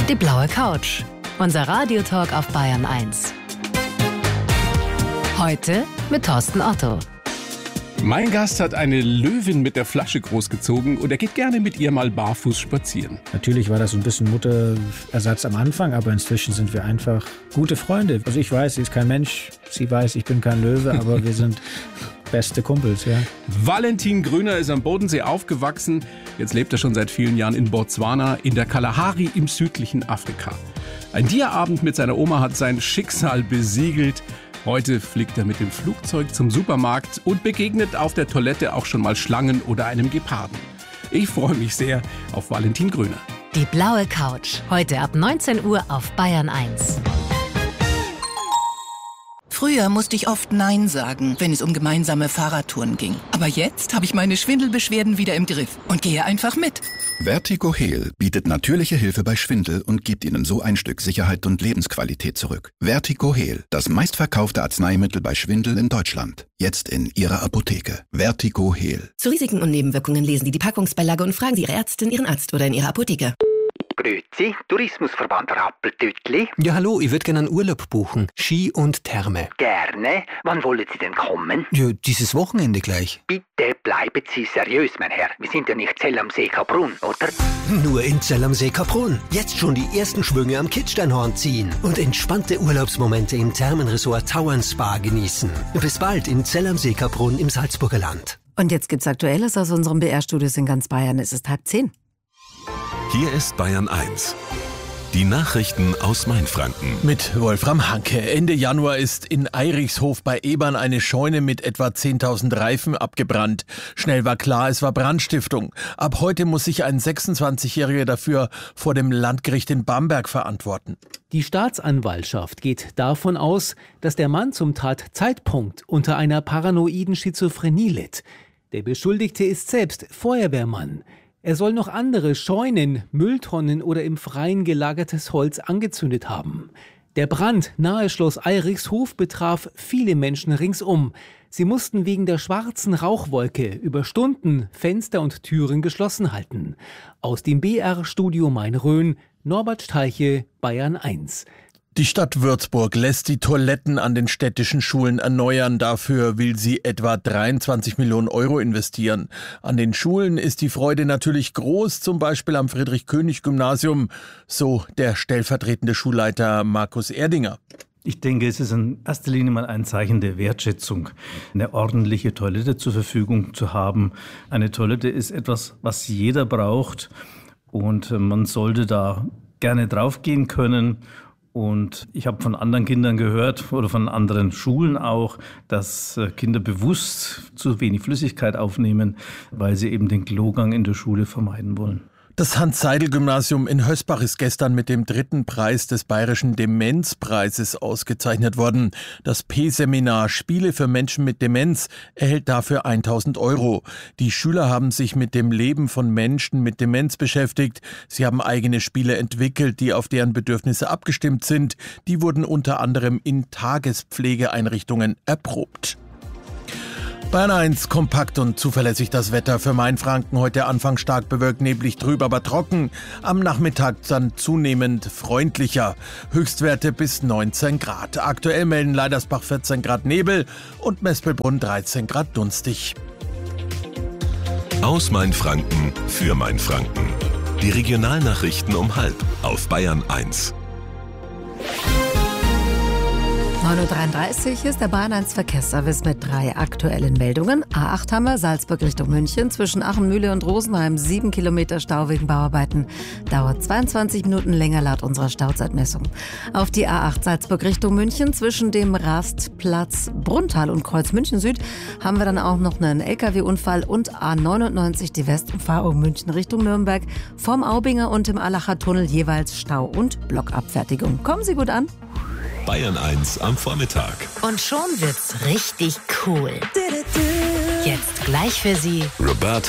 Die blaue Couch. Unser Radiotalk auf Bayern 1. Heute mit Thorsten Otto. Mein Gast hat eine Löwin mit der Flasche großgezogen und er geht gerne mit ihr mal barfuß spazieren. Natürlich war das so ein bisschen Mutterersatz am Anfang, aber inzwischen sind wir einfach gute Freunde. Also ich weiß, sie ist kein Mensch, sie weiß, ich bin kein Löwe, aber wir sind beste Kumpels, ja. Valentin Grüner ist am Bodensee aufgewachsen. Jetzt lebt er schon seit vielen Jahren in Botswana, in der Kalahari im südlichen Afrika. Ein Tierabend mit seiner Oma hat sein Schicksal besiegelt. Heute fliegt er mit dem Flugzeug zum Supermarkt und begegnet auf der Toilette auch schon mal Schlangen oder einem Geparden. Ich freue mich sehr auf Valentin Grüner. Die blaue Couch. Heute ab 19 Uhr auf Bayern 1. Früher musste ich oft Nein sagen, wenn es um gemeinsame Fahrradtouren ging. Aber jetzt habe ich meine Schwindelbeschwerden wieder im Griff und gehe einfach mit. Vertigo Heal bietet natürliche Hilfe bei Schwindel und gibt Ihnen so ein Stück Sicherheit und Lebensqualität zurück. Vertigo Heal, das meistverkaufte Arzneimittel bei Schwindel in Deutschland. Jetzt in Ihrer Apotheke. Vertigo Heal. Zu Risiken und Nebenwirkungen lesen Sie die Packungsbeilage und fragen Sie Ihre Ärztin, Ihren Arzt oder in Ihrer Apotheke. Grüezi, Tourismusverband Rappeltütli. Ja, hallo, ich würde gerne einen Urlaub buchen. Ski und Therme. Gerne. Wann wollen Sie denn kommen? Ja, dieses Wochenende gleich. Bitte bleiben Sie seriös, mein Herr. Wir sind ja nicht Zell am See Kaprun, oder? Nur in Zell am See Kaprun. Jetzt schon die ersten Schwünge am Kitzsteinhorn ziehen und entspannte Urlaubsmomente im Thermenresort Tauern Spa genießen. Bis bald in Zell am See Kaprun im Salzburger Land. Und jetzt gibt's Aktuelles aus unserem BR-Studios in ganz Bayern. Es ist 9:30. Hier ist Bayern 1. Die Nachrichten aus Mainfranken. Mit Wolfram Hanke. Ende Januar ist in Eirichshof bei Ebern eine Scheune mit etwa 10.000 Reifen abgebrannt. Schnell war klar, es war Brandstiftung. Ab heute muss sich ein 26-Jähriger dafür vor dem Landgericht in Bamberg verantworten. Die Staatsanwaltschaft geht davon aus, dass der Mann zum Tatzeitpunkt unter einer paranoiden Schizophrenie litt. Der Beschuldigte ist selbst Feuerwehrmann. Er soll noch andere Scheunen, Mülltonnen oder im Freien gelagertes Holz angezündet haben. Der Brand nahe Schloss Eirichshof betraf viele Menschen ringsum. Sie mussten wegen der schwarzen Rauchwolke über Stunden Fenster und Türen geschlossen halten. Aus dem BR-Studio Main-Rhön, Norbert Steiche, Bayern 1. Die Stadt Würzburg lässt die Toiletten an den städtischen Schulen erneuern. Dafür will sie etwa 23 Millionen Euro investieren. An den Schulen ist die Freude natürlich groß, zum Beispiel am Friedrich-König-Gymnasium, so der stellvertretende Schulleiter Markus Erdinger. Ich denke, es ist in erster Linie mal ein Zeichen der Wertschätzung, eine ordentliche Toilette zur Verfügung zu haben. Eine Toilette ist etwas, was jeder braucht und man sollte da gerne draufgehen können. Und ich habe von anderen Kindern gehört oder von anderen Schulen auch, dass Kinder bewusst zu wenig Flüssigkeit aufnehmen, weil sie eben den Klogang in der Schule vermeiden wollen. Das Hans-Seidel-Gymnasium in Hösbach ist gestern mit dem 3. Preis des Bayerischen Demenzpreises ausgezeichnet worden. Das P-Seminar Spiele für Menschen mit Demenz erhält dafür 1.000 Euro. Die Schüler haben sich mit dem Leben von Menschen mit Demenz beschäftigt. Sie haben eigene Spiele entwickelt, die auf deren Bedürfnisse abgestimmt sind. Die wurden unter anderem in Tagespflegeeinrichtungen erprobt. Bayern 1, kompakt und zuverlässig das Wetter für Mainfranken. Heute Anfang stark bewölkt, neblig, trüb, aber trocken. Am Nachmittag dann zunehmend freundlicher. Höchstwerte bis 19 Grad. Aktuell melden Leidersbach 14 Grad Nebel und Mespelbrunn 13 Grad dunstig. Aus Mainfranken für Mainfranken. Die Regionalnachrichten um 12:30 auf Bayern 1. 9:33 Uhr ist der Bayern 1 Verkehrsservice mit 3 aktuellen Meldungen. A8 haben wir, Salzburg Richtung München, zwischen Achenmühle und Rosenheim 7 Kilometer Stau wegen Bauarbeiten. Dauert 22 Minuten länger laut unserer Stauzeitmessung. Auf die A8 Salzburg Richtung München, zwischen dem Rastplatz Brunntal und Kreuz München Süd, haben wir dann auch noch einen LKW-Unfall und A99 die Westumfahrung München Richtung Nürnberg. Vom Aubinger und im Allacher Tunnel jeweils Stau und Blockabfertigung. Kommen Sie gut an. Bayern 1 am Vormittag. Und schon wird's richtig cool. Jetzt gleich für Sie Roberta